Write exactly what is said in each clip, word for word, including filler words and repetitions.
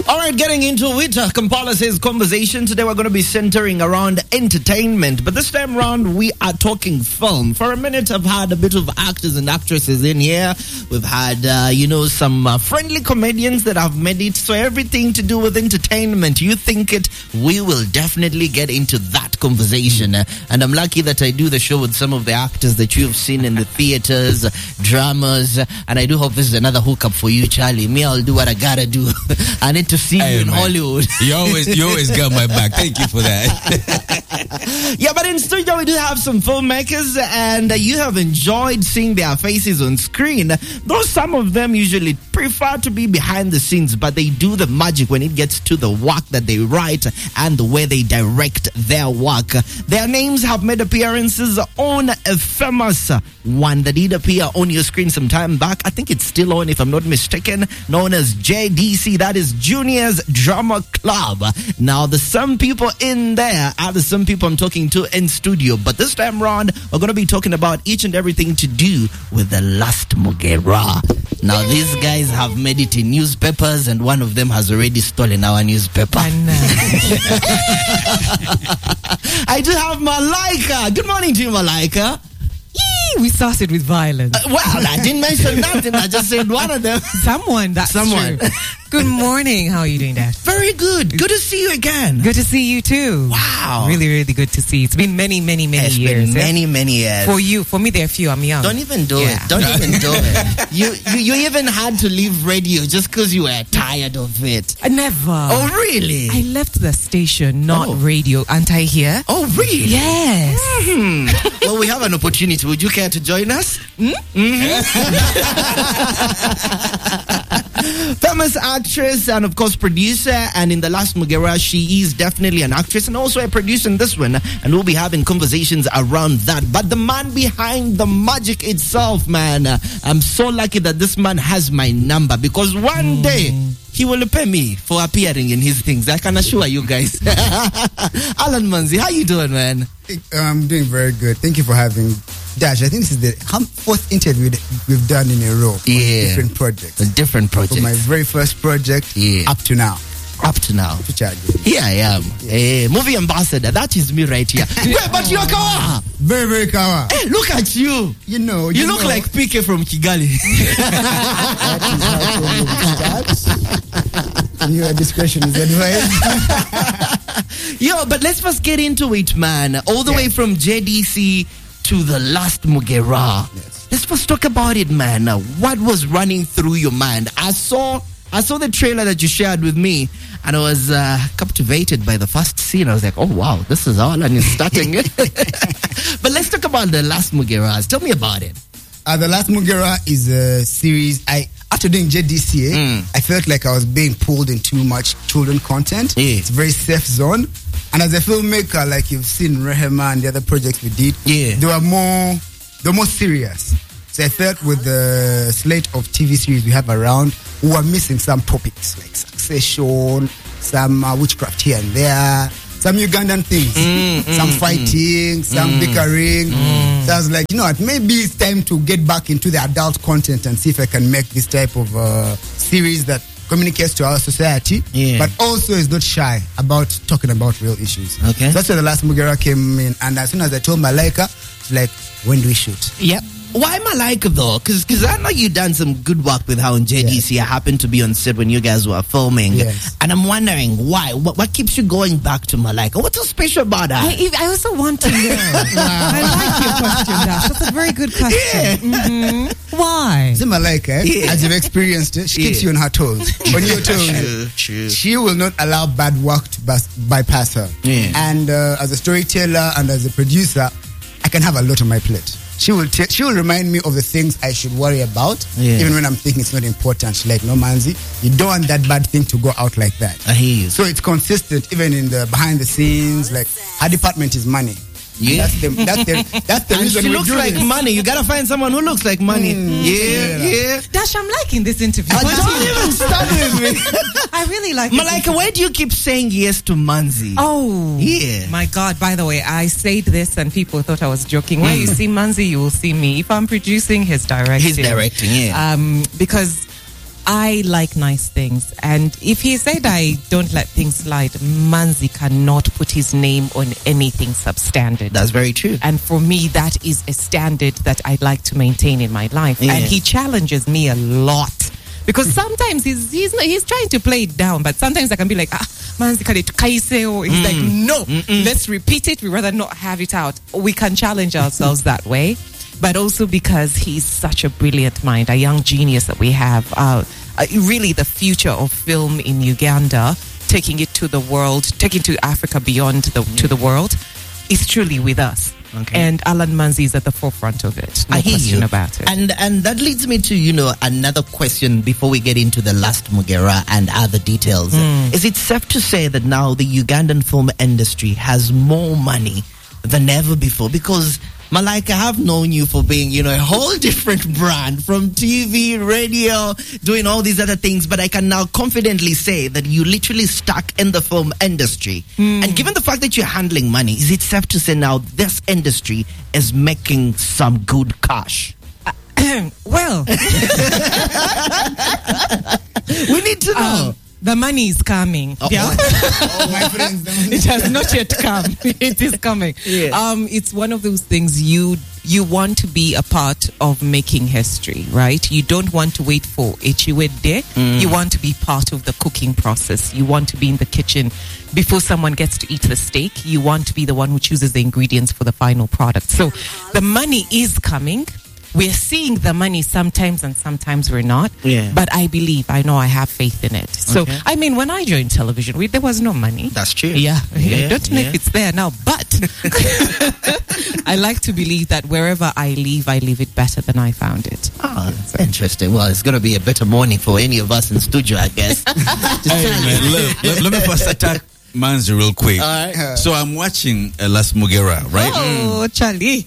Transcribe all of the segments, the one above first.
All right, getting into it, uh, Kampala says conversation. Today we're going to be centering around entertainment, but this time around we are talking film. For a minute, I've had a bit of actors and actresses in here. We've had, uh, you know, some uh, friendly comedians that have made it. So everything to do with entertainment, you think it, we will definitely get into that conversation. Uh, and I'm lucky that I do the show with some of the actors that you have seen in the theaters, uh, dramas, uh, and I do hope this is another hookup for you, Charlie. Me, I'll do what I gotta do. I need to see hey, you in man. Hollywood. You always, you always got my back. Thank you for that. Yeah, but in studio we do have some filmmakers, and uh, you have enjoyed seeing their faces on screen. Though some of them usually prefer to be behind the scenes, but they do the magic when it gets to the work that they write and the way they direct their work. Their names have made appearances on a famous one that did appear on your screen some time back. I think it's still on, if I'm not mistaken, known as J D C. That is Junior's Drama Club. Now, the some people in there are the some people I'm talking to in studio, but this time around, we're going to be talking about each and everything to do with the Last Mugera. Now, these guys have made it in newspapers, and one of them has already stolen our newspaper. I know. I do have Malaika. Good morning to you, Malaika. Yee, we started with violence. Uh, well, I didn't mention nothing. I just said one of them. Someone, that's Someone. true. Good morning. How are you doing, Dad? Very good. Good to see you again. Good to see you too. Wow. Really, really good to see you. It's been many, many, many It's years. been eh? many, many years. For you, for me, there are few. I'm young. Don't even do Yeah. it. Don't even do it. You, you you even had to leave radio just because you were tired of it. I never. Oh, really? I left the station, not Oh. radio. Aren't I here? Oh, really? Yes. Hmm. Well, we have an opportunity. Would you care to join us? Hmm? Mm-hmm. Famous actress and, of course, producer. And in The Last Mugera, she is definitely an actress and also a producer in this one. And we'll be having conversations around that. But the man behind the magic itself, man, uh, I'm so lucky that this man has my number, because one mm. day he will pay me for appearing in his things. I can assure you guys. Alan Manzi, how you doing, man? I'm doing very good. Thank you for having Dash. I think this is the fourth interview that we've done in a row. Yeah. On different projects. A different project. From my very first project Yeah. up to now. Up to now. Here Here I am. Hey, movie ambassador. That is me right here. Wait, but you're Kawa. Very, very Kawa. Hey, look at you. You know. You, You, look know. like P K from Kigali. That is how to Your discretion is advised. Yo, but let's first get into it, man. All the Yeah. way from J D C to The Last Mugera. Yes. Let's first talk about it, man. Uh, What was running through your mind? I saw I saw the trailer that you shared with me, and I was uh, captivated by the first scene. I was like, oh, wow, this is all and it's starting. But let's talk about The Last Mugeras. Tell me about it. Uh, the Last Mugera is a series. I After doing J D C, Mm. I felt like I was being pulled in too much children content. Yeah. It's a very safe zone. And as a filmmaker, like you've seen Rehema and the other projects we did, Yeah. they were more, they were more serious. So I felt with the slate of T V series we have around, we were missing some topics like succession, some uh, witchcraft here and there, some Ugandan things, Mm, some mm, fighting, some mm. bickering. Mm. So I was like, you know what, maybe it's time to get back into the adult content and see if I can make this type of uh, series that communicates to our society, Yeah. but also is not shy about talking about real issues. Okay. So that's where The Last Mugera came in. And as soon as I told Malaika, it's like, when do we shoot? Yep. Why Malaika though? Because I know you've done some good work with her on J D C. Yes. I happened to be on set when you guys were filming. Yes. And I'm wondering why. What, what keeps you going back to Malaika? What's so special about her? I, I also want to know. I like your question, Dash. That's a very good question. Mhm. Why? See Malaika, eh? Yeah. As you've experienced it, she keeps Yeah. you on her toes. On your toes. True, true. She will not allow bad work to bas- bypass her. Yeah. And uh, as a storyteller and as a producer, I can have a lot on my plate. She will t- she will remind me of the things I should worry about, Yeah. even when I'm thinking it's not important. She's like, no, Manzi, you don't want that bad thing to go out like that. I hear you. So it's consistent, even in the behind the scenes. Like, her department is money. Yeah. That's the that's the that's the And reason she we looks do like this. money. You gotta find someone who looks like money. Mm, yeah, yeah. yeah. Dash, I'm liking this interview. Uh, don't even start with me. I really like it. Malaika, why do you keep saying yes to Manzi? Oh, Yeah. My God, by the way, I said this and people thought I was joking. When you see Manzi, you will see me. If I'm producing, he's directing. He's directing, yeah. Um, because I like nice things. And if he said I don't let things slide, Manzi cannot put his name on anything substandard. That's very true. And for me, that is a standard that I like to maintain in my life. Yeah. And he challenges me a lot. Because sometimes he's he's not, he's trying to play it down, but sometimes I can be like, ah, Manzi kale tukaiseo. He's like, no, Mm-mm. let's repeat it. We rather not have it out. We can challenge ourselves that way. But also because he's such a brilliant mind, a young genius that we have. Uh, uh, really the future of film in Uganda, taking it to the world, taking to Africa beyond the, to the world, is truly with us. Okay. And Alan Manzi is at the forefront of it. No I hear question you. about it. And and that leads me to, you know, another question before we get into the last Mugera and other details. Mm. Is it safe to say that now the Ugandan film industry has more money than ever before? Because Malaika, I have known you for being, you know, a whole different brand, from T V, radio, doing all these other things. But I can now confidently say that you literally stuck in the film industry. Mm. And given the fact that you're handling money, is it safe to say now this industry is making some good cash? Well, We need to know. um, the money is coming. Oh, Yeah. Oh, my friends. It has not yet come. It is coming. Yeah. Um, it's one of those things you you want to be a part of making history, right? You don't want to wait for Echiwede. Mm. You want to be part of the cooking process. You want to be in the kitchen before someone gets to eat the steak. You want to be the one who chooses the ingredients for the final product. So the money is coming. We're seeing the money sometimes and sometimes we're not. Yeah. But I believe, I know I have faith in it. So, Okay. I mean, when I joined television, we, there was no money. That's true. Yeah. Yeah, I don't know yeah. if it's there now, but I like to believe that wherever I leave, I leave it better than I found it. Oh, that's interesting. Well, it's going to be a better morning for any of us in studio, I guess. Hey, man, look, let, let me first attack Manzi real quick. All right. So I'm watching uh, Las Mugera, right? Oh, Charlie.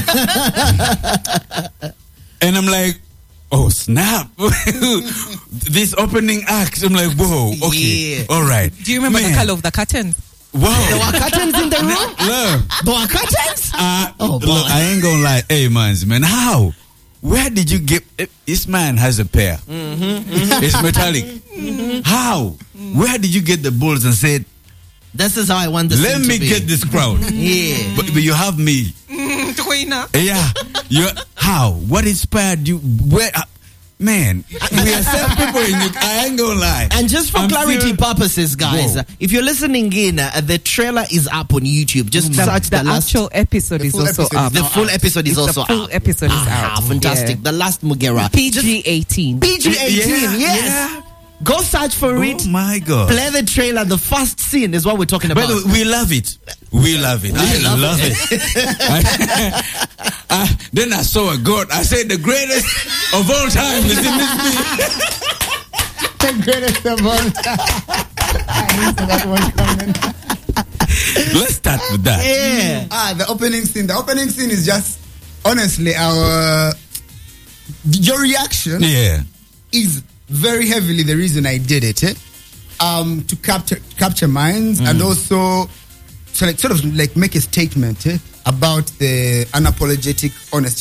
And I'm like, oh, snap. This opening act, I'm like, whoa, okay, Yeah. all right. Do you remember Man, the color of the curtains? Wow. There were curtains in the room? Look, There were curtains? uh, Oh, boy. look, I ain't gonna lie. Hey, Manzi, man, how? Where did you get eh, this man has a pair? Mm-hmm, It's metallic. Mm-hmm. How? Where did you get the balls and said, This is how I want the let scene to me be. get this crowd? Yeah. But, but you have me. Yeah. You how? What inspired you? Where? Uh, man, we are some people in you. I ain't gonna lie. And just for I'm clarity still- purposes, guys, Whoa. uh, if you're listening in, uh, the trailer is up on YouTube. Just The, search the, the last. actual episode is full also episode is up. The now full out. episode is It's also the full out. episode is Ah, out. fantastic. Yeah. The last Mugera. P G eighteen. P G eighteen, Yeah, yes. yeah. Go search for it. Oh my God. Play the trailer. The first scene is what we're talking By about. the way, we love it. We love it. I love love, it. I- I- then I saw a God. I said the greatest of all time is in this movie. The greatest of all time. I didn't see that one coming. Let's start with that. Yeah. Ah, the opening scene. The opening scene is just, honestly, our your reaction Yeah. is very heavily the reason I did it. Eh? Um, to capture capture minds and also so like sort of like make a statement eh, about the unapologetic honesty